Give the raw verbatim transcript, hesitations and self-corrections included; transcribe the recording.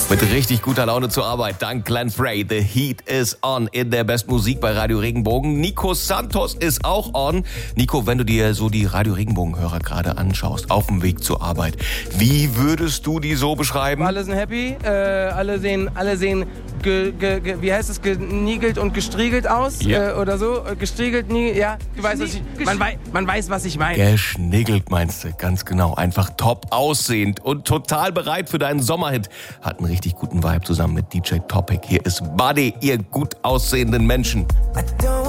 Mit richtig guter Laune zur Arbeit. Dank Glenn Frey. The Heat is on in der besten Musik bei Radio Regenbogen. Nico Santos ist auch on. Nico, wenn du dir so die Radio Regenbogen-Hörer gerade anschaust, auf dem Weg zur Arbeit, wie würdest du die so beschreiben? Alle sind happy. Äh, alle sehen, alle sehen ge, ge, ge, wie heißt es, geniegelt und gestriegelt aus. Ja. Äh, oder so. Gestriegelt, nie, ja. Du weißt, was ich, man, wei, man weiß, was ich meine. Geschniggelt meinst du, ganz genau. Einfach top aussehend und total bereit für deinen Sommerhit. Hat einen richtig guten Vibe zusammen mit D J Topic. Hier ist Buddy, ihr gut aussehenden Menschen.